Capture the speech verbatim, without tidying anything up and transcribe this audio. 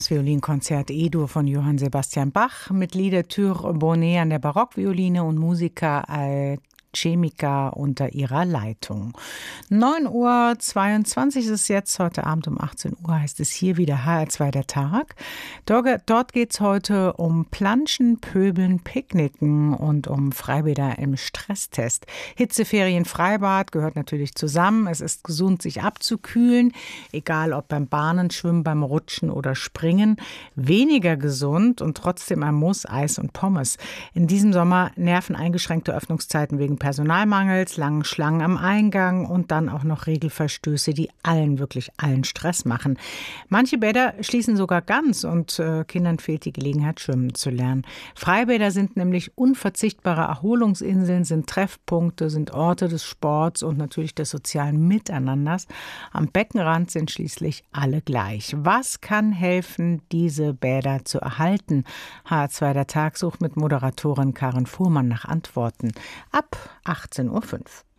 Das Violinkonzert E-Dur von Johann Sebastian Bach mit Liedertür Bonnet an der Barockvioline und Musiker Alchemica unter ihrer Leitung. neun Uhr zweiundzwanzig ist es jetzt, heute Abend um achtzehn Uhr heißt es hier wieder H R zwei der Tag. Dort geht es heute um Planschen, Pöbeln, Picknicken und um Freibäder im Stresstest. Hitzeferien, Freibad gehört natürlich zusammen. Es ist gesund, sich abzukühlen, egal ob beim Bahnen, Schwimmen, beim Rutschen oder Springen. Weniger gesund und trotzdem ein Muss, Eis und Pommes. In diesem Sommer nerven eingeschränkte Öffnungszeiten wegen Personalmangels, langen Schlangen am Eingang und dann auch noch Regelverstöße, die allen, wirklich allen Stress machen. Manche Bäder schließen sogar ganz und äh, Kindern fehlt die Gelegenheit, schwimmen zu lernen. Freibäder sind nämlich unverzichtbare Erholungsinseln, sind Treffpunkte, sind Orte des Sports und natürlich des sozialen Miteinanders. Am Beckenrand sind schließlich alle gleich. Was kann helfen, diese Bäder zu erhalten? H R zwei der Tag sucht mit Moderatorin Karin Fuhrmann nach Antworten. Ab achtzehn Uhr fünf.